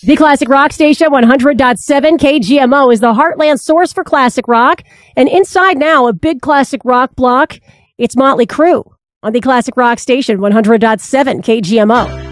The Classic Rock Station 100.7 KGMO is the Heartland source for classic rock. And inside now, a big classic rock block. It's Motley Crue on the Classic Rock Station 100.7 KGMO.